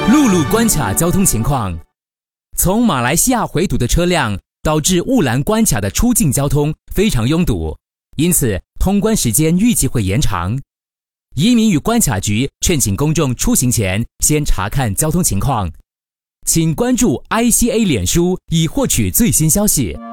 陆路关卡交通情况：从马来西亚回堵的车辆导致雾兰关卡的出境交通非常拥堵，因此通关时间预计会延长。移民与关卡局劝请公众出行前先查看交通情况，请关注 ICA 脸书以获取最新消息。